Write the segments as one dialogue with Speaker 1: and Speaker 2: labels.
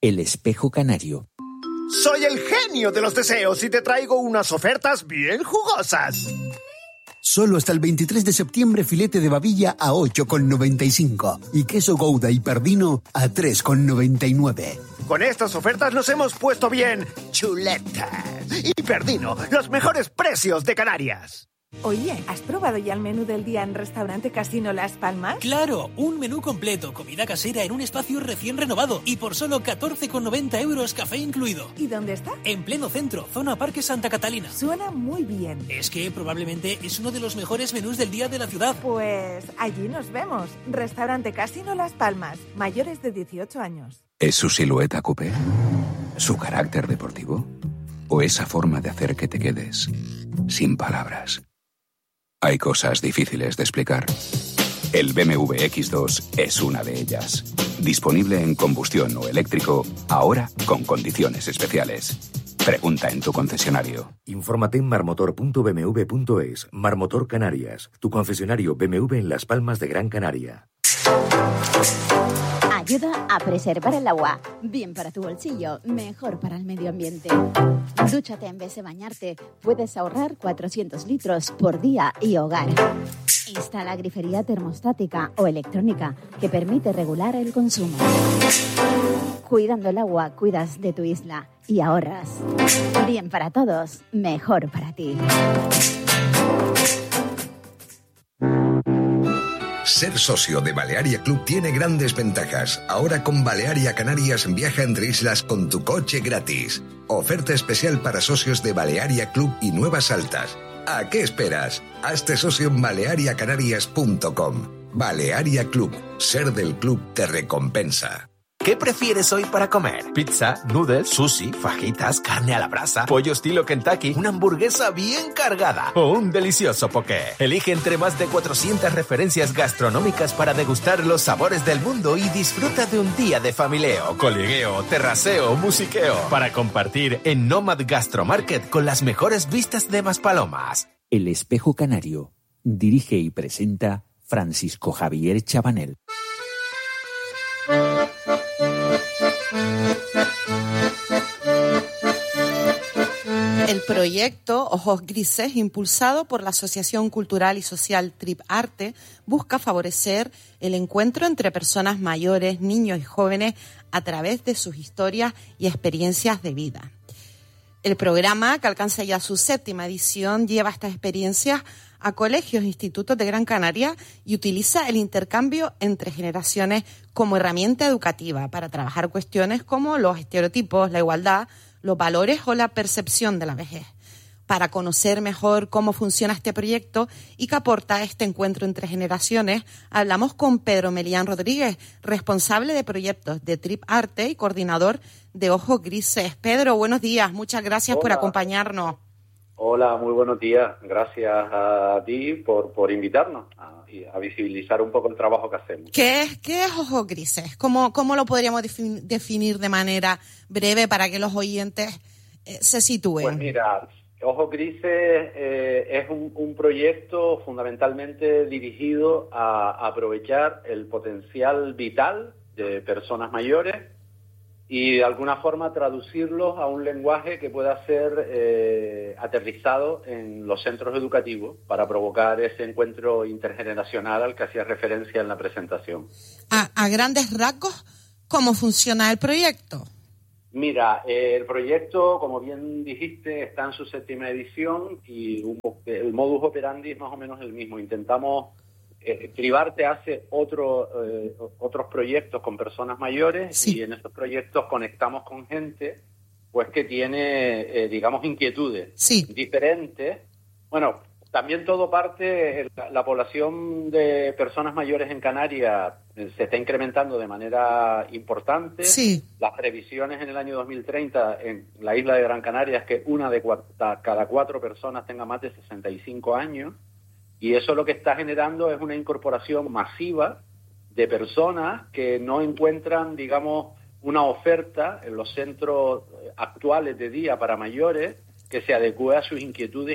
Speaker 1: El espejo canario.
Speaker 2: Soy el genio de los deseos y te traigo unas ofertas bien jugosas.
Speaker 3: Solo hasta el 23 de septiembre filete de babilla a 8,95 y queso Gouda y Pardino a 3,99.
Speaker 2: Con estas ofertas nos hemos puesto bien chuletas. Y Pardino, los mejores precios de Canarias.
Speaker 4: Oye, ¿has probado ya el menú del día en Restaurante Casino Las Palmas?
Speaker 5: ¡Claro! Un menú completo, comida casera en un espacio recién renovado y por solo 14,90 euros, café incluido.
Speaker 4: ¿Y dónde está?
Speaker 5: En pleno centro, zona Parque Santa Catalina.
Speaker 4: Suena muy bien.
Speaker 5: Es que probablemente es uno de los mejores menús del día de la ciudad.
Speaker 4: Pues allí nos vemos. Restaurante Casino Las Palmas, mayores de 18 años.
Speaker 6: ¿Es su silueta coupé? ¿Su carácter deportivo? ¿O esa forma de hacer que te quedes sin palabras? Hay cosas difíciles de explicar. El BMW X2 es una de ellas. Disponible en combustión o eléctrico, ahora con condiciones especiales. Pregunta en tu concesionario.
Speaker 7: Infórmate en marmotor.bmw.es. Marmotor Canarias, tu concesionario BMW en Las Palmas de Gran Canaria.
Speaker 8: Ayuda a preservar el agua. Bien para tu bolsillo, mejor para el medio ambiente. Dúchate en vez de bañarte. Puedes ahorrar 400 litros por día y hogar. Instala grifería termostática o electrónica que permite regular el consumo. Cuidando el agua, cuidas de tu isla y ahorras. Bien para todos, mejor para ti.
Speaker 9: Ser socio de Balearia Club tiene grandes ventajas. Ahora con Balearia Canarias viaja entre islas con tu coche gratis. Oferta especial para socios de Balearia Club y Nuevas Altas. ¿A qué esperas? Hazte socio en baleariacanarias.com. Balearia Club. Ser del club te recompensa.
Speaker 10: ¿Qué prefieres hoy para comer? ¿Pizza, noodles, sushi, fajitas, carne a la brasa, pollo estilo Kentucky, una hamburguesa bien cargada o un delicioso poké? Elige entre más de 400 referencias gastronómicas para degustar los sabores del mundo y disfruta de un día de familieo, coligueo, terraceo, musiqueo para compartir en Nomad Gastromarket con las mejores vistas de Maspalomas.
Speaker 1: El espejo canario. Dirige y presenta Francisco Javier Chabanel.
Speaker 11: El proyecto Ojos Grises, impulsado por la Asociación Cultural y Social Trip Arte, busca favorecer el encuentro entre personas mayores, niños y jóvenes a través de sus historias y experiencias de vida. El programa, que alcanza ya su 7ª edición, lleva estas experiencias a colegios e institutos de Gran Canaria y utiliza el intercambio entre generaciones como herramienta educativa para trabajar cuestiones como los estereotipos, la igualdad, los valores o la percepción de la vejez. Para conocer mejor cómo funciona este proyecto y qué aporta este encuentro entre generaciones, hablamos con Pedro Melián Rodríguez, responsable de proyectos de Trip Arte y coordinador de Ojos Grises. Pedro, buenos días, muchas gracias por acompañarnos.
Speaker 12: Hola, muy buenos días. Gracias a ti por invitarnos a visibilizar un poco el trabajo que hacemos.
Speaker 11: ¿Qué es Ojos Grises? ¿Cómo lo podríamos definir de manera breve para que los oyentes se sitúen?
Speaker 12: Pues mira, Ojos Grises es un proyecto fundamentalmente dirigido a aprovechar el potencial vital de personas mayores y de alguna forma traducirlos a un lenguaje que pueda ser aterrizado en los centros educativos para provocar ese encuentro intergeneracional al que hacía referencia en la presentación.
Speaker 11: A grandes rasgos, ¿cómo funciona el proyecto?
Speaker 12: Mira, el proyecto, como bien dijiste, está en su 7ª edición y el modus operandi es más o menos el mismo. Intentamos... Tribarte hace otros proyectos con personas mayores, sí, y en esos proyectos conectamos con gente pues que tiene, digamos, inquietudes, sí, diferentes. Bueno, también todo parte, la población de personas mayores en Canarias se está incrementando de manera importante. Sí. Las previsiones en el año 2030 en la isla de Gran Canaria es que una de cada 4 personas tenga más de 65 años. Y eso lo que está generando es una incorporación masiva de personas que no encuentran, digamos, una oferta en los centros actuales de día para mayores que se adecue a sus inquietudes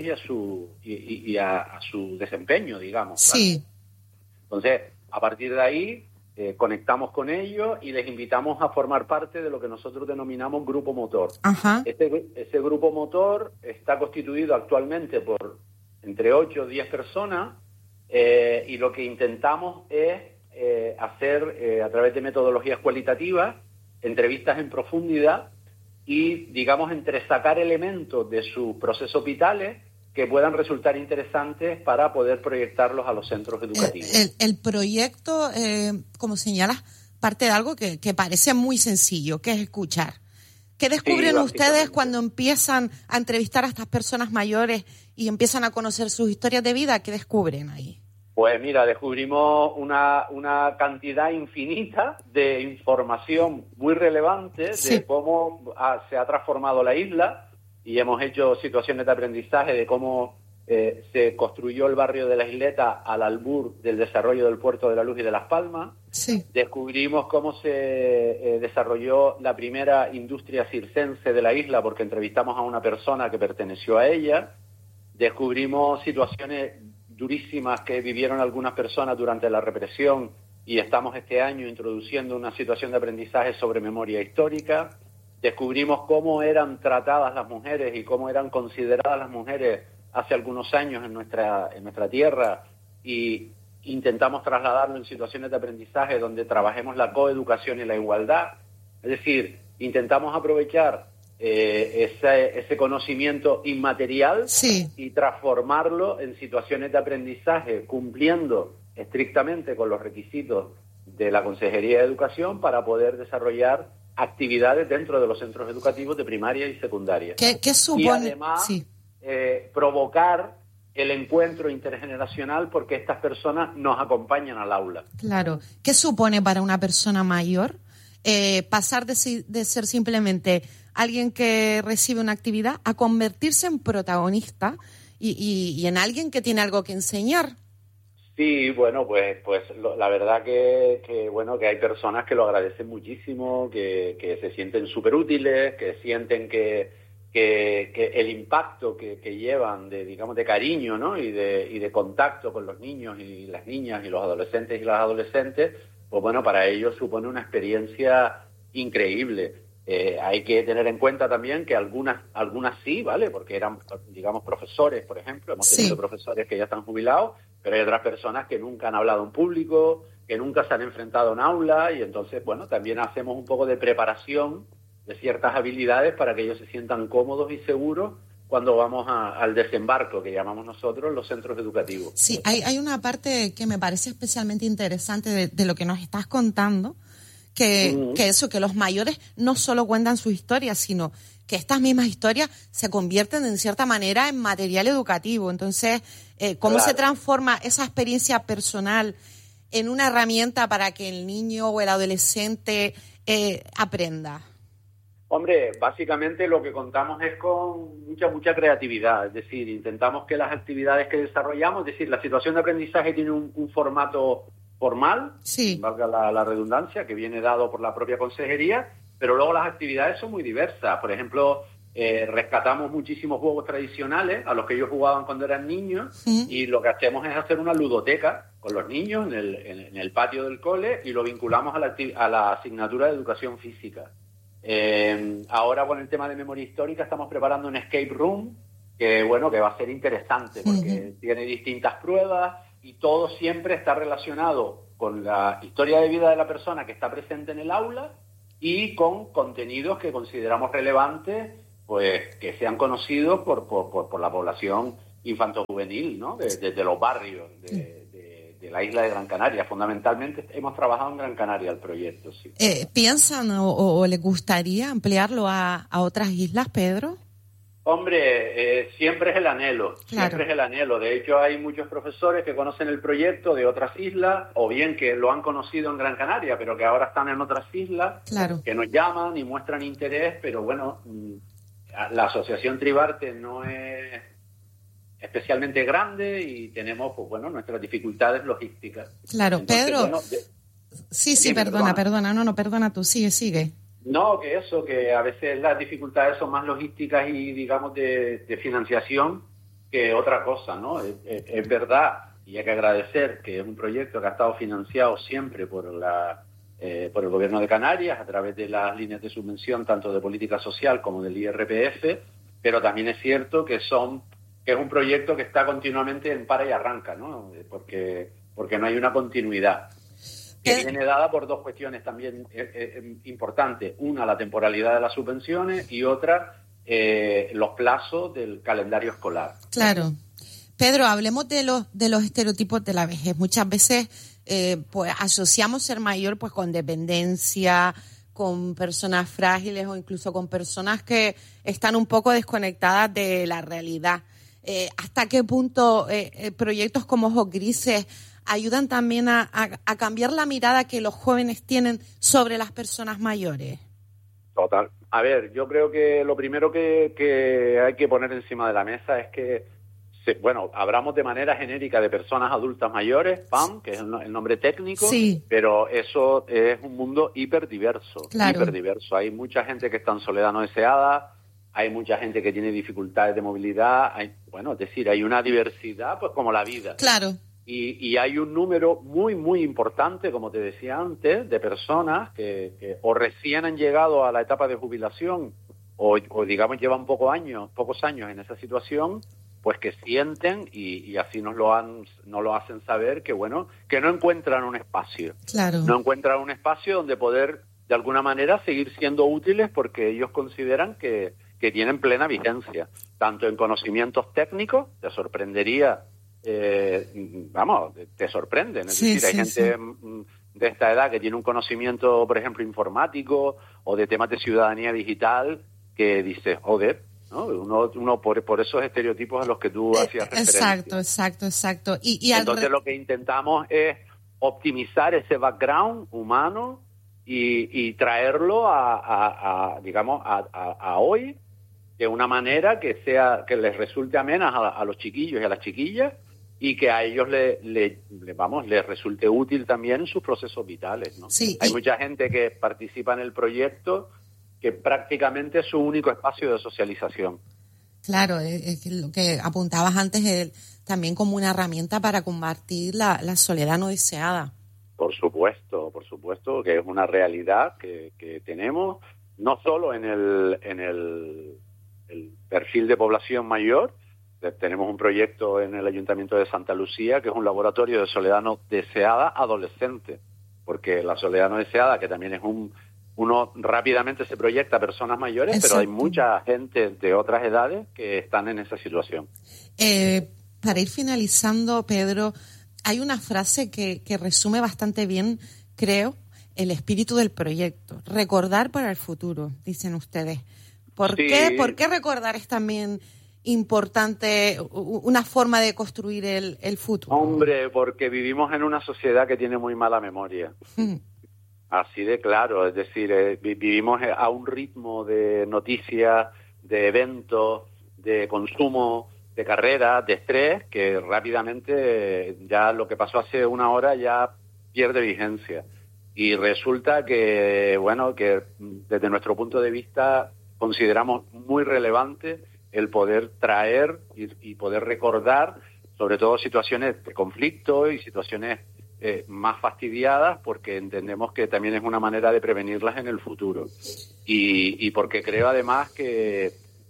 Speaker 12: y a su desempeño, digamos. Sí. ¿Vale? Entonces, a partir de ahí, conectamos con ellos y les invitamos a formar parte de lo que nosotros denominamos grupo motor.
Speaker 11: Ajá.
Speaker 12: Ese grupo motor está constituido actualmente por entre 8 o 10 personas y lo que intentamos es hacer a través de metodologías cualitativas entrevistas en profundidad y, digamos, entresacar elementos de sus procesos vitales que puedan resultar interesantes para poder proyectarlos a los centros educativos.
Speaker 11: El proyecto, como señalas, parte de algo que parece muy sencillo, que es escuchar. ¿Qué descubren ustedes cuando empiezan a entrevistar a estas personas mayores y empiezan a conocer sus historias de vida? ¿Qué descubren ahí?
Speaker 12: Pues mira, descubrimos una cantidad infinita de información muy relevante de cómo se ha transformado la isla, y hemos hecho situaciones de aprendizaje de cómo se construyó el barrio de la Isleta al albur del desarrollo del Puerto de la Luz y de Las Palmas.
Speaker 11: Sí.
Speaker 12: Descubrimos cómo se desarrolló la primera industria circense de la isla, porque entrevistamos a una persona que perteneció a ella. Descubrimos situaciones durísimas que vivieron algunas personas durante la represión, y estamos este año introduciendo una situación de aprendizaje sobre memoria histórica. Descubrimos cómo eran tratadas las mujeres y cómo eran consideradas las mujeres hace algunos años en nuestra tierra, y intentamos trasladarlo en situaciones de aprendizaje donde trabajemos la coeducación y la igualdad. Es decir, intentamos aprovechar ese conocimiento inmaterial y transformarlo en situaciones de aprendizaje, cumpliendo estrictamente con los requisitos de la Consejería de Educación para poder desarrollar actividades dentro de los centros educativos de primaria y secundaria.
Speaker 11: ¿Qué supone?
Speaker 12: Y además provocar el encuentro intergeneracional, porque estas personas nos acompañan al aula.
Speaker 11: Claro. ¿Qué supone para una persona mayor pasar de ser simplemente alguien que recibe una actividad a convertirse en protagonista y en alguien que tiene algo que enseñar?
Speaker 12: Sí, bueno, pues la verdad que hay personas que lo agradecen muchísimo, que se sienten súper útiles, que sienten que el impacto que llevan de cariño, ¿no? y de contacto con los niños y las niñas y los adolescentes y las adolescentes, pues bueno, para ellos supone una experiencia increíble. Hay que tener en cuenta también que algunas sí, ¿vale? Porque eran, digamos, profesores, por ejemplo. Hemos tenido profesores que ya están jubilados, pero hay otras personas que nunca han hablado en público, que nunca se han enfrentado en aula, y entonces, bueno, también hacemos un poco de preparación de ciertas habilidades para que ellos se sientan cómodos y seguros cuando vamos al desembarco, que llamamos nosotros, los centros educativos.
Speaker 11: Sí, hay una parte que me parece especialmente interesante de lo que nos estás contando, que los mayores no solo cuentan su historia, sino que estas mismas historias se convierten en cierta manera en material educativo. Entonces, ¿cómo se transforma esa experiencia personal en una herramienta para que el niño o el adolescente aprenda?
Speaker 12: Hombre, básicamente lo que contamos es con mucha creatividad. Es decir, intentamos que las actividades que desarrollamos, es decir, la situación de aprendizaje tiene un formato formal, valga la redundancia, que viene dado por la propia consejería, pero luego las actividades son muy diversas. Por ejemplo, rescatamos muchísimos juegos tradicionales a los que ellos jugaban cuando eran niños, y lo que hacemos es hacer una ludoteca con los niños en el patio del cole, y lo vinculamos a la asignatura de educación física. Ahora, con el tema de memoria histórica, estamos preparando un escape room que va a ser interesante porque tiene distintas pruebas y todo siempre está relacionado con la historia de vida de la persona que está presente en el aula y con contenidos que consideramos relevantes, pues que sean conocidos por la población infanto-juvenil, ¿no? De los barrios de la isla de Gran Canaria. Fundamentalmente hemos trabajado en Gran Canaria el proyecto, sí.
Speaker 11: ¿Piensan o les gustaría ampliarlo a otras islas, Pedro?
Speaker 12: Hombre, siempre es el anhelo, siempre es el anhelo. De hecho, hay muchos profesores que conocen el proyecto de otras islas, o bien que lo han conocido en Gran Canaria, pero que ahora están en otras islas, que nos llaman y muestran interés, pero bueno, la asociación Tribarte no es especialmente grande y tenemos, pues bueno, nuestras dificultades logísticas.
Speaker 11: Claro, entonces, Pedro, sí, perdona tú, sigue.
Speaker 12: No, que a veces las dificultades son más logísticas y, digamos, de financiación que otra cosa, ¿no? Es verdad y hay que agradecer que es un proyecto que ha estado financiado siempre por el Gobierno de Canarias a través de las líneas de subvención tanto de política social como del IRPF, pero también es cierto que es un proyecto que está continuamente en para y arranca, ¿no? Porque no hay una continuidad. Que viene dada por dos cuestiones también importantes. Una, la temporalidad de las subvenciones, y otra, los plazos del calendario escolar.
Speaker 11: Claro. Pedro, hablemos de los estereotipos de la vejez. Muchas veces pues asociamos ser mayor pues con dependencia, con personas frágiles o incluso con personas que están un poco desconectadas de la realidad. ¿Hasta qué punto proyectos como Ojos Grises ayudan también a cambiar la mirada que los jóvenes tienen sobre las personas mayores?
Speaker 12: Total. A ver, yo creo que lo primero que hay que poner encima de la mesa es que hablamos de manera genérica de personas adultas mayores, PAM, que es el nombre técnico, sí, pero eso es un mundo hiperdiverso. Claro. Hiperdiverso. Hay mucha gente que está en soledad no deseada, hay mucha gente que tiene dificultades de movilidad, es decir, hay una diversidad, pues como la vida.
Speaker 11: Claro.
Speaker 12: Y hay un número muy, muy importante, como te decía antes, de personas que o recién han llegado a la etapa de jubilación o digamos llevan pocos años en esa situación, pues que sienten y así nos lo hacen saber que no encuentran un espacio.
Speaker 11: Claro.
Speaker 12: No encuentran un espacio donde poder de alguna manera seguir siendo útiles porque ellos consideran que tienen plena vigencia, tanto en conocimientos técnicos, te sorprendería, te sorprenden, es decir, hay gente de esta edad que tiene un conocimiento, por ejemplo, informático o de temas de ciudadanía digital que dice, joder, ¿no? Uno por esos estereotipos a los que tú hacías referencia.
Speaker 11: Exacto. Y
Speaker 12: entonces lo que intentamos es optimizar ese background humano y traerlo a hoy de una manera que les resulte amena a los chiquillos y a las chiquillas y que a ellos les resulte útil también en sus procesos vitales, ¿no?
Speaker 11: Sí,
Speaker 12: hay mucha gente que participa en el proyecto que prácticamente es su único espacio de socialización.
Speaker 11: Claro, es lo que apuntabas antes, también como una herramienta para combatir la soledad no deseada.
Speaker 12: Por supuesto, que es una realidad que tenemos, no solo en el perfil de población mayor. Tenemos un proyecto en el Ayuntamiento de Santa Lucía que es un laboratorio de soledad no deseada adolescente, porque la soledad no deseada, que también es uno rápidamente se proyecta a personas mayores, exacto, pero hay mucha gente de otras edades que están en esa situación.
Speaker 11: Para ir finalizando, Pedro, hay una frase que resume bastante bien, creo, el espíritu del proyecto. Recordar para el futuro, dicen ustedes. ¿Por qué recordar es también importante, una forma de construir el futuro?
Speaker 12: Hombre, porque vivimos en una sociedad que tiene muy mala memoria. Así de claro, es decir, vivimos a un ritmo de noticias, de eventos, de consumo, de carreras, de estrés, que rápidamente ya lo que pasó hace una hora ya pierde vigencia. Y resulta que desde nuestro punto de vista consideramos muy relevante el poder traer y poder recordar sobre todo situaciones de conflicto y situaciones más fastidiadas, porque entendemos que también es una manera de prevenirlas en el futuro. Y porque creo además que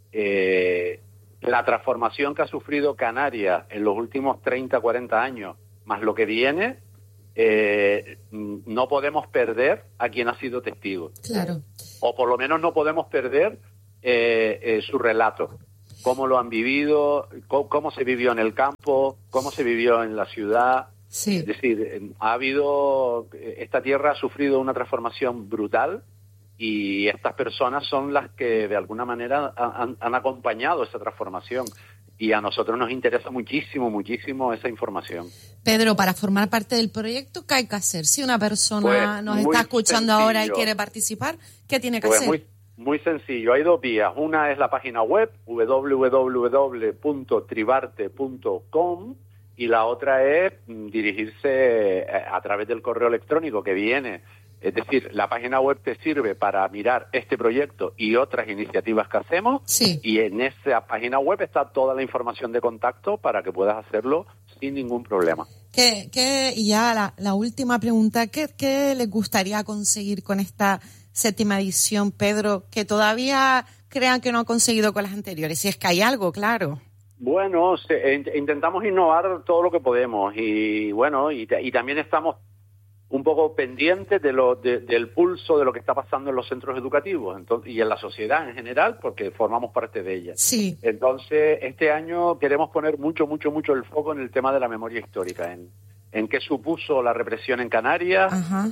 Speaker 12: la transformación que ha sufrido Canarias en los últimos 30, 40 años, más lo que viene, no podemos perder a quien ha sido testigo.
Speaker 11: Claro.
Speaker 12: O por lo menos no podemos perder su relato. Cómo lo han vivido, cómo se vivió en el campo, cómo se vivió en la ciudad.
Speaker 11: Sí.
Speaker 12: Es decir, esta tierra ha sufrido una transformación brutal y estas personas son las que de alguna manera han acompañado esa transformación. Y a nosotros nos interesa muchísimo esa información.
Speaker 11: Pedro, para formar parte del proyecto, ¿qué hay que hacer? Si una persona nos está escuchando ahora y quiere participar, ¿qué tiene que hacer?
Speaker 12: Muy sencillo, hay dos vías. Una es la página web, www.tribarte.com, y la otra es dirigirse a través del correo electrónico que viene. Es decir, la página web te sirve para mirar este proyecto y otras iniciativas que hacemos,
Speaker 11: sí,
Speaker 12: y en esa página web está toda la información de contacto para que puedas hacerlo sin ningún problema.
Speaker 11: Y ya la última pregunta, ¿qué les gustaría conseguir con esta 7ª edición, Pedro, que todavía crean que no ha conseguido con las anteriores? Si es que hay algo, claro.
Speaker 12: Bueno, intentamos innovar todo lo que podemos y bueno, y también estamos un poco pendientes del pulso de lo que está pasando en los centros educativos y en la sociedad en general, porque formamos parte de ella.
Speaker 11: Sí.
Speaker 12: Entonces, este año queremos poner mucho el foco en el tema de la memoria histórica, en qué supuso la represión en Canarias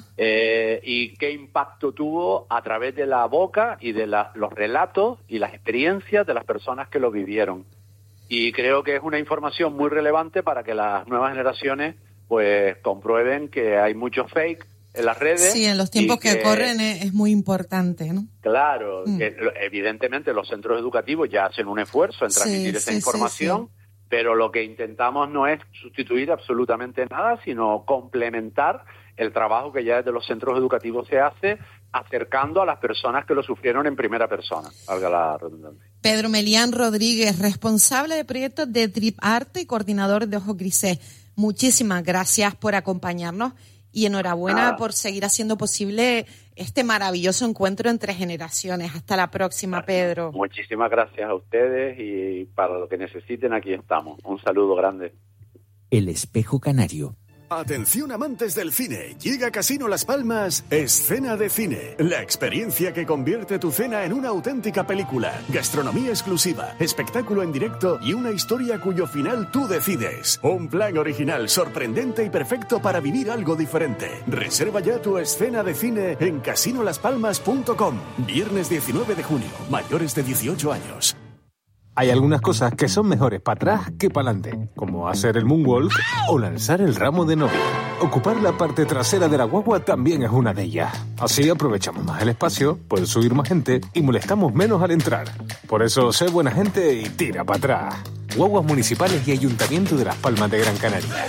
Speaker 12: y qué impacto tuvo a través de la boca y de los relatos y las experiencias de las personas que lo vivieron. Y creo que es una información muy relevante para que las nuevas generaciones pues comprueben que hay mucho fake en las redes.
Speaker 11: Sí, en los tiempos que corren es muy importante, ¿no?
Speaker 12: Claro, que evidentemente los centros educativos ya hacen un esfuerzo en transmitir esa información, pero lo que intentamos no es sustituir absolutamente nada, sino complementar el trabajo que ya desde los centros educativos se hace, acercando a las personas que lo sufrieron en primera persona, valga la redundancia.
Speaker 11: Pedro Melián Rodríguez, responsable de proyectos de Trip Arte y coordinador de Ojos Grises. Muchísimas gracias por acompañarnos y enhorabuena por seguir haciendo posible este maravilloso encuentro entre generaciones. Hasta la próxima, Pedro.
Speaker 12: Muchísimas gracias a ustedes y para lo que necesiten aquí estamos. Un saludo grande.
Speaker 1: El Espejo Canario.
Speaker 13: Atención amantes del cine, llega a Casino Las Palmas Escena de Cine, la experiencia que convierte tu cena en una auténtica película, gastronomía exclusiva, espectáculo en directo y una historia cuyo final tú decides. Un plan original, sorprendente y perfecto para vivir algo diferente. Reserva ya tu escena de cine en casinolaspalmas.com. Viernes 19 de junio, mayores de 18 años.
Speaker 10: Hay algunas cosas que son mejores para atrás que para adelante, como hacer el moonwalk o lanzar el ramo de novia. Ocupar la parte trasera de la guagua también es una de ellas. Así aprovechamos más el espacio, puede subir más gente y molestamos menos al entrar. Por eso, sé buena gente y tira para atrás. Guaguas municipales y Ayuntamiento de Las Palmas de Gran Canaria.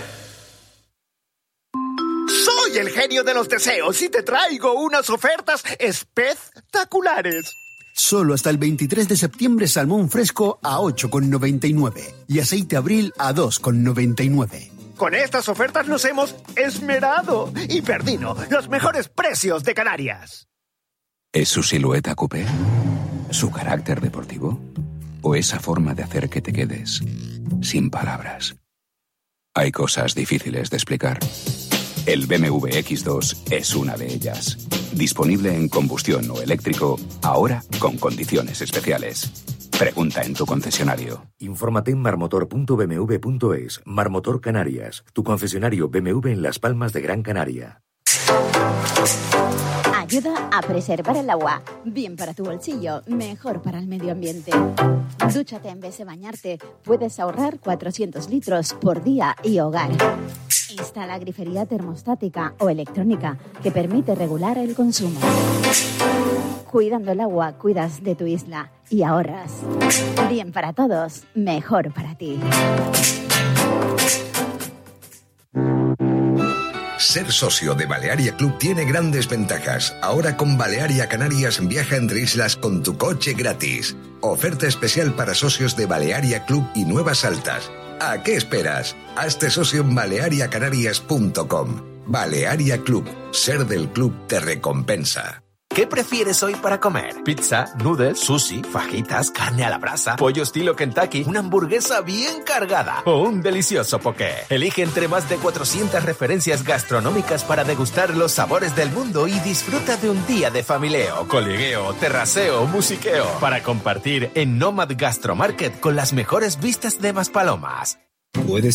Speaker 2: Soy el genio de los deseos y te traigo unas ofertas espectaculares.
Speaker 3: Solo hasta el 23 de septiembre salmón fresco a 8,99 y aceite Abril a 2,99.
Speaker 2: Con estas ofertas nos hemos esmerado y Perdino, los mejores precios de Canarias.
Speaker 6: ¿Es su silueta coupé? ¿Su carácter deportivo? ¿O esa forma de hacer que te quedes sin palabras? Hay cosas difíciles de explicar. El BMW X2 es una de ellas. Disponible en combustión o eléctrico, ahora con condiciones especiales. Pregunta en tu concesionario.
Speaker 7: Infórmate en marmotor.bmw.es. Marmotor Canarias, tu concesionario BMW en Las Palmas de Gran Canaria.
Speaker 8: Ayuda a preservar el agua. Bien para tu bolsillo, mejor para el medio ambiente. Dúchate en vez de bañarte. Puedes ahorrar 400 litros por día y hogar. Instala grifería termostática o electrónica que permite regular el consumo. Cuidando el agua, cuidas de tu isla y ahorras. Bien para todos, mejor para ti.
Speaker 9: Ser socio de Balearia Club tiene grandes ventajas. Ahora con Balearia Canarias viaja entre islas con tu coche gratis. Oferta especial para socios de Balearia Club y Nuevas Altas. ¿A qué esperas? Hazte socio en baleariacanarias.com. Balearia Club. Ser del club te recompensa.
Speaker 10: ¿Qué prefieres hoy para comer? ¿Pizza, noodles, sushi, fajitas, carne a la brasa, pollo estilo Kentucky, una hamburguesa bien cargada o un delicioso poké? Elige entre más de 400 referencias gastronómicas para degustar los sabores del mundo y disfruta de un día de familieo, coligueo, terraceo, musiqueo para compartir en Nomad Gastromarket con las mejores vistas de Maspalomas.
Speaker 14: Puedes